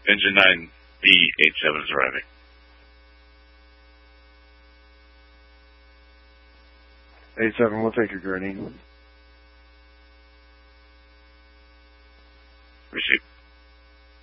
Engine 9B87 is arriving. A7, we'll take your gurney. Receive.